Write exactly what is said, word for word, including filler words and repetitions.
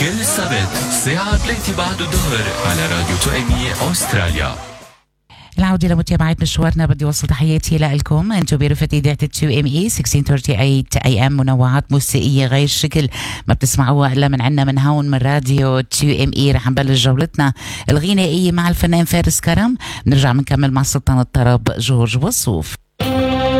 كل سبت الساعة ثلاثة بعد الظهر على راديو تو ام اي أستراليا. العودة لمتابعة مشوارنا. بدي وصل تحياتي لكم انتم برفقة إذاعة تو ام اي ستة عشر ثلاثين اي ام، منوعات موسيقية غير شكل ما بتسمعوها الا من عنا من هون من راديو تو ام اي. رح نبلش جولتنا الغنائية مع الفنان فارس كرم، نرجع بنكمل مع سلطان الطرب جورج وصوف.